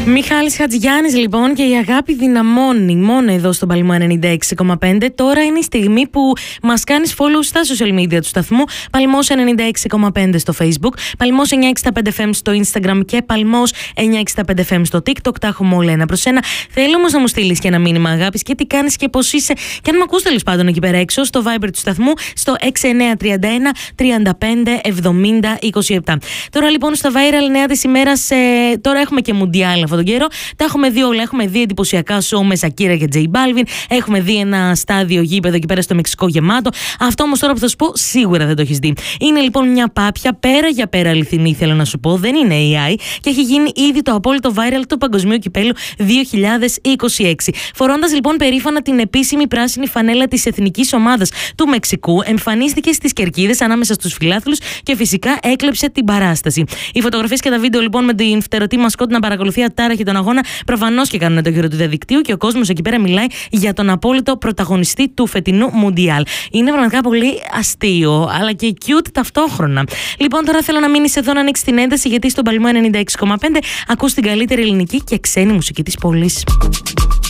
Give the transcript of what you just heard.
Μιχάλης Χατζηγιάννης λοιπόν, και η αγάπη δυναμώνει μόνο εδώ στον Παλμό 96,5. Τώρα είναι η στιγμή που μας κάνεις follow στα social media του σταθμού. Παλμός 96,5 στο Facebook, Παλμός 965FM στο Instagram και Παλμός 965FM στο TikTok. Τα έχουμε όλα ένα προς ένα. Θέλω όμως να μου στείλεις και ένα μήνυμα αγάπης και τι κάνεις και πώς είσαι, και αν με ακούς τέλος πάντων εκεί πέρα έξω, στο Viber του σταθμού, στο 6931 35 70 27. Τώρα λοιπόν στα viral νέα της ημέρας, τώρα έχουμε και Μουντιάλ αυτόν τον καιρό. Τα έχουμε δει όλα. Έχουμε δει εντυπωσιακά σοου με Σακύρα και Τζέι Μπάλβιν. Έχουμε δει ένα στάδιο γήπεδο εκεί πέρα στο Μεξικό γεμάτο. Αυτό όμως τώρα που θα σου πω σίγουρα δεν το έχεις δει. Είναι λοιπόν μια πάπια πέρα για πέρα αληθινή, θέλω να σου πω. Δεν είναι AI και έχει γίνει ήδη το απόλυτο viral του Παγκοσμίου Κυπέλλου 2026. Φορώντας λοιπόν περήφανα την επίσημη πράσινη φανέλα της εθνικής ομάδας του Μεξικού, εμφανίστηκε στις κερκίδες ανάμεσα στους φιλάθλους και φυσικά έκλεψε την παράσταση. Οι φωτογραφίες και τα βίντεο λοιπόν με την φτερωτή μασκότ να παρακολουθεί ατάραχη τον αγώνα προφανώς και κάνουν το γύρο του διαδικτύου, και ο κόσμος εκεί πέρα μιλάει για τον απόλυτο πρωταγωνιστή του φετινού Μουντιάλ. Είναι πραγματικά πολύ αστείο, αλλά και cute ταυτόχρονα. Λοιπόν, τώρα θέλω να μείνεις εδώ να ανοίξεις την ένταση, γιατί στον Παλμό 96,5 ακούς την καλύτερη ελληνική και ξένη μουσική της πόλης.